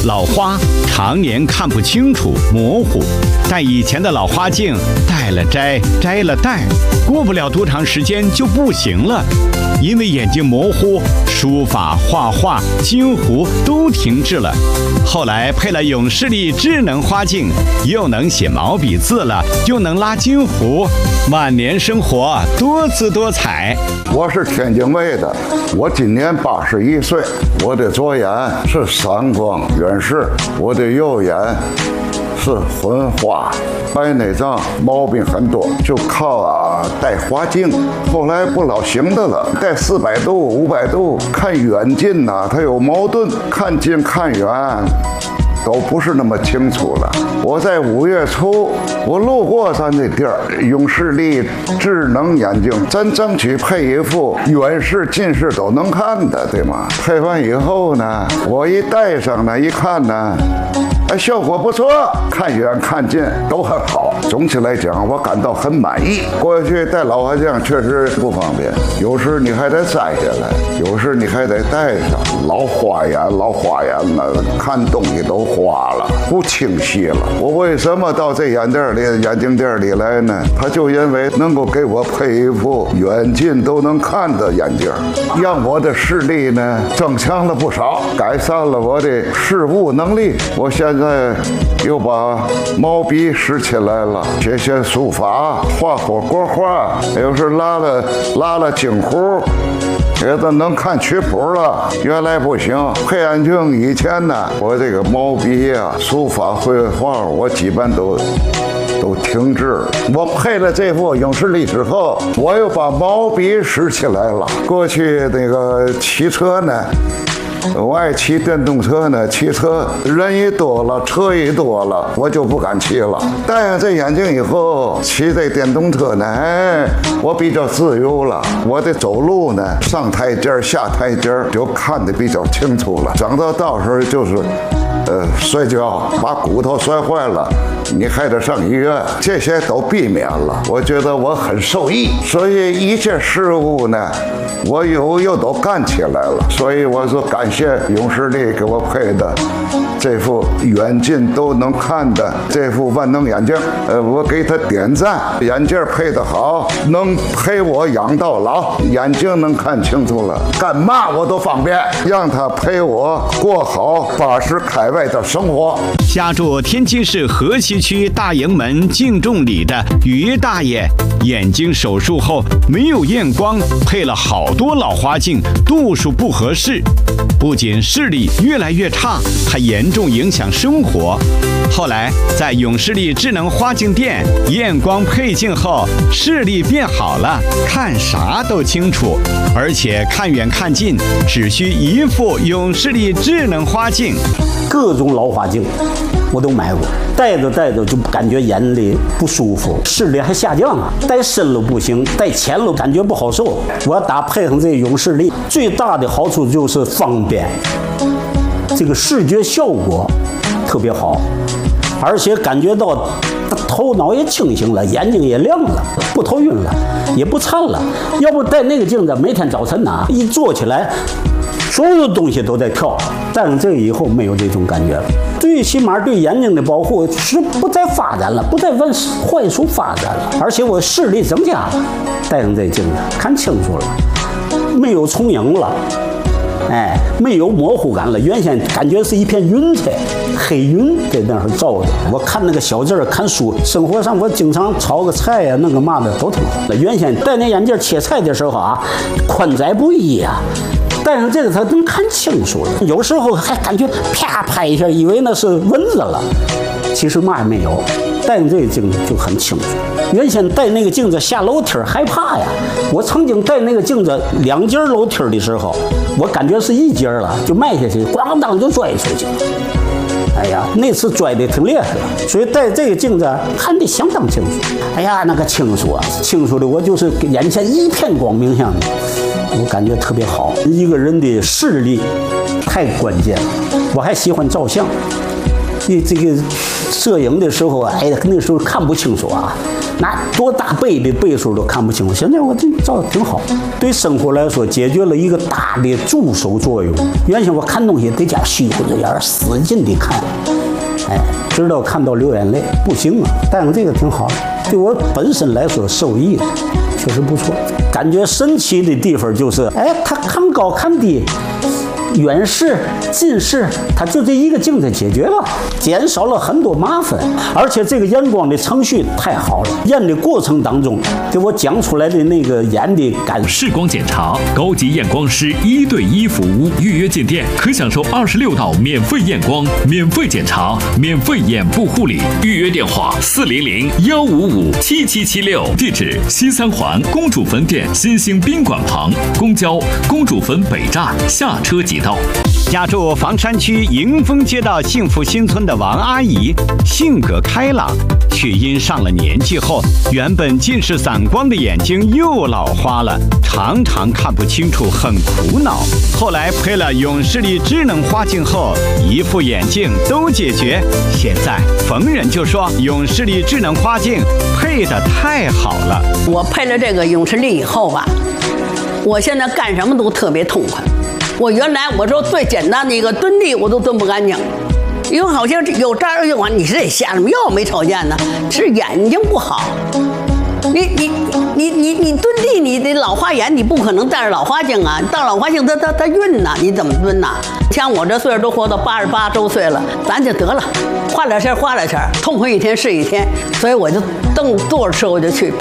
老花常年看不清楚，模糊。但以前的老花镜戴了摘，摘了戴，过不了多长时间就不行了，因为眼睛模糊，书法、画画、金糊都停滞了。后来配了永视力智能花镜，又能写毛笔字了，又能拉金糊，晚年生活多姿多彩。 我是天津卫的，我今年81岁，我的左眼是散光远视，我的右眼是混花，白内障毛病很多，就靠戴花镜。后来不老行的了，戴400度、500度，看远近它有矛盾，看近看远都不是那么清楚了。我在5月初，我路过咱这地儿，永视力智能眼镜，咱争取配一副远视、近视都能看的，对吗？配完以后呢，我一戴上呢，一看呢，效果不错，看远看近都很好。总体来讲，我感到很满意。过去戴老花镜确实不方便，有时你还得摘下来，有时你还得戴上，老花眼了，看东西都花了，不清晰了。我为什么到这眼镜店里来呢？他就因为能够给我配一副远近都能看的眼镜，让我的视力呢增强了不少，改善了我的视物能力。我现在又把毛笔拾起来了，写书法，画国画，有时拉了金糊，也都能看曲谱了。原来不行，配眼镜以前呢，我这个毛笔书法绘画，我基本都停滞了。我配了这副永视力之后，我又把毛笔拾起来了。过去那个骑车呢，我爱骑电动车呢，骑车人一多了，车一多了，我就不敢骑了。戴上这眼镜以后，骑这电动车呢，我比较自由了。我的走路呢，上台阶下台阶就看得比较清楚了。整到时候就是摔跤，把骨头摔坏了，你还得上医院，这些都避免了。我觉得我很受益，所以一切事物呢，我又都干起来了。所以我说感谢永视力给我配的这副远近都能看的这副万能眼镜，我给他点赞。眼镜配得好，能陪我养到老，眼睛能看清楚了，干嘛我都方便，让他陪我过好80开外的生活。 家住天津市河西区大营门敬重里的于大爷，眼睛手术后没有验光，配了好多老花镜，度数不合适，不仅视力越来越差，还严重影响生活。后来在永视力智能花镜店验光配镜后，视力变好了，看啥都清楚，而且看远看近只需一副永视力智能花镜。 各种老花镜我都买过，戴着就感觉眼里不舒服，视力还下降了，戴深了不行，戴浅了感觉不好受。我要搭配上这永视力，最大的好处就是方便，这个视觉效果特别好，而且感觉到头脑也清醒了，眼睛也亮了，不头晕了，也不馋了。要不戴那个镜子，每天早晨一坐起来，所有的东西都在跳。戴上这个以后没有这种感觉了，最起码对眼睛的保护是不再发展了，不再往坏处发展了，而且我视力增加了。戴上这镜子看清楚了，没有重影了，没有模糊感了。原先感觉是一片云彩，黑云在那儿照着。我看那个小字儿，看书，生活上我经常炒个菜呀，弄个嘛的都挺好。原先戴那眼镜切菜的时候宽窄不一呀。戴上这个才能看清楚了，有时候还感觉啪拍一下，以为那是蚊子了，其实嘛也没有。戴上这个镜子就很清楚。原先戴那个镜子下楼梯害怕呀，我曾经戴那个镜子2阶楼梯的时候，我感觉是1阶了，就迈下去，咣当就摔出去。哎呀，那次摔得挺厉害的，所以戴这个镜子看得相当清楚。哎呀，那个清楚清楚的我就是眼前一片光明像的。我感觉特别好，一个人的视力太关键了。我还喜欢照相，这个摄影的时候，那时候看不清楚那多大倍的倍数都看不清。现在我这照的挺好，对生活来说解决了一个大的助手作用。原先我看东西得加虚乎着眼，使劲的看，直到看到流眼泪，不行啊。但是这个挺好的，对我本身来说受益确实不错。感觉神奇的地方就是，它看高看低，远视、近视，它就这一个镜子解决了，减少了很多麻烦。而且这个验光的程序太好了，验的过程当中给我讲出来的那个眼的感受。 视光检查，高级验光师1对1服务，预约进店可享受26道免费验光、免费检查、免费眼部护理。预约电话400-155-7776，地址西三环公主坟店新兴宾馆旁，公交公主坟北站下车即到。 家住房山区迎丰街道幸福新村的王阿姨，性格开朗，却因上了年纪后，原本近视散光的眼睛又老花了，常常看不清楚，很苦恼。后来配了永视力智能花镜后，一副眼镜都解决。现在逢人就说永视力智能花镜配得太好了。 我配了这个永视力以后吧，我现在干什么都特别痛快。我原来我说最简单的一个蹲地我都蹲不干净，因为好像有这儿有完，你是得瞎什么又没瞅见呢？是眼睛不好。你蹲地，你得老花眼，你不可能戴着老花镜啊！戴老花镜它晕呐，你怎么蹲呐？像我这岁数都活到88周岁了，咱就得了，花点钱，痛快一天是一天，所以我就坐着车我就去。